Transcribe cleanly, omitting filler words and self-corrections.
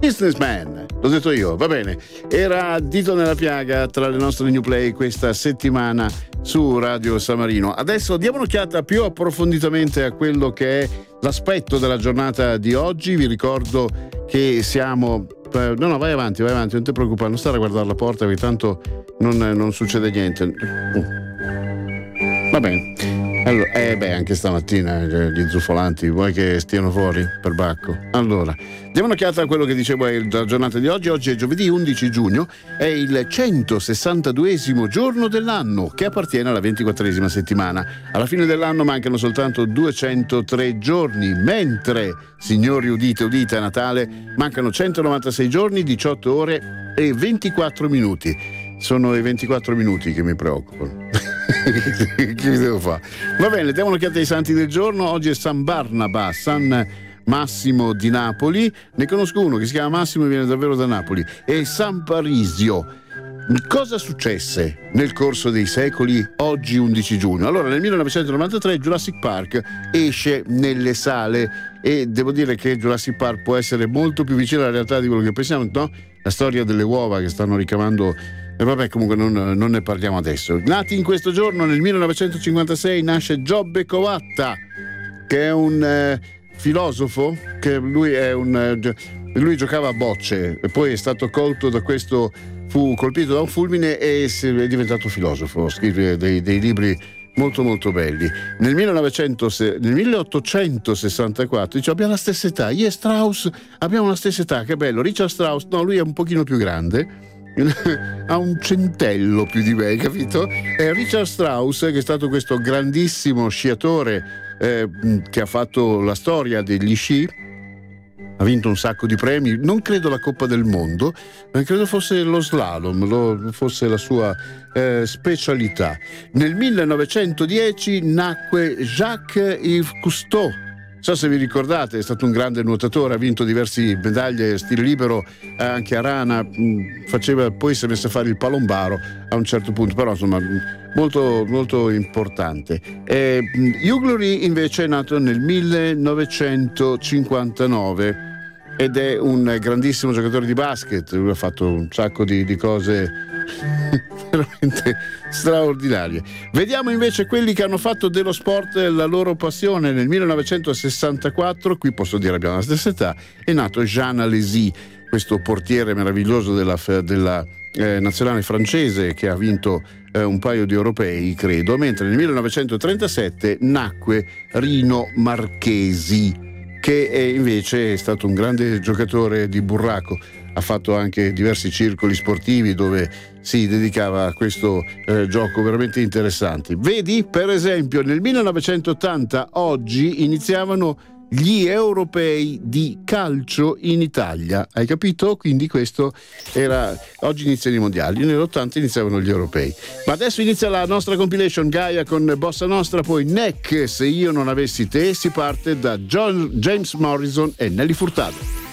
Businessman, l'ho detto io, va bene. Era Dito nella piaga tra le nostre new play questa settimana su Radio San Marino. Adesso diamo un'occhiata più approfonditamente a quello che è l'aspetto della giornata di oggi. Vi ricordo che siamo... No, vai avanti, non ti preoccupare, non stare a guardare la porta perché tanto non succede niente. Va bene. Allora, anche stamattina gli zufolanti, vuoi che stiano fuori per bacco? Allora, diamo un'occhiata a quello che dicevo la giornata di oggi. Oggi è giovedì 11 giugno, è il 162esimo giorno dell'anno che appartiene alla 24esima settimana. Alla fine dell'anno mancano soltanto 203 giorni, mentre, signori udite, a Natale mancano 196 giorni, 18 ore e 24 minuti. Sono i 24 minuti che mi preoccupano. Che devo fare? Va bene, diamo un'occhiata ai santi del giorno. Oggi è San Barnaba, San Massimo di Napoli. Ne conosco uno che si chiama Massimo e viene davvero da Napoli. E San Parisio. Cosa successe nel corso dei secoli oggi 11 giugno? Allora, nel 1993 Jurassic Park esce nelle sale e devo dire che Jurassic Park può essere molto più vicino alla realtà di quello che pensiamo, no? La storia delle uova che stanno ricavando. E vabbè, comunque non ne parliamo adesso. Nati in questo giorno, nel 1956, nasce Giobbe Covatta, che è un filosofo, che lui giocava a bocce e poi è stato colto da questo, fu colpito da un fulmine e è diventato filosofo, scrive dei libri molto molto belli. Nel 1864 dice: abbiamo la stessa età, io e Strauss abbiamo la stessa età, che bello. Richard Strauss, no, lui è un pochino più grande, ha un centello più di me, capito? È Richard Strauss, che è stato questo grandissimo sciatore che ha fatto la storia degli sci, ha vinto un sacco di premi, non credo la Coppa del Mondo, ma credo fosse lo slalom, fosse la sua specialità. Nel 1910 nacque Jacques-Yves Cousteau. Non so se vi ricordate, è stato un grande nuotatore, ha vinto diverse medaglie stile libero, anche a rana, poi si è messo a fare il palombaro a un certo punto, però insomma molto molto importante. Hugh Laurie invece è nato nel 1959 ed è un grandissimo giocatore di basket. Lui ha fatto un sacco di cose veramente straordinarie. Vediamo invece quelli che hanno fatto dello sport la loro passione. Nel 1964, qui posso dire abbiamo la stessa età, è nato Jean Alesi, questo portiere meraviglioso della nazionale francese che ha vinto un paio di europei, credo, mentre nel 1937 nacque Rino Marchesi, che invece è stato un grande giocatore di burraco. Ha fatto anche diversi circoli sportivi dove si dedicava a questo gioco veramente interessante. Vedi, per esempio, nel 1980 oggi iniziavano gli europei di calcio in Italia, hai capito? Quindi questo era, oggi iniziano i mondiali, nell'80 iniziavano gli europei. Ma adesso inizia la nostra compilation Gaia con Bossa Nostra, poi Neck, Se io non avessi te. Si parte da James Morrison e Nelly Furtado.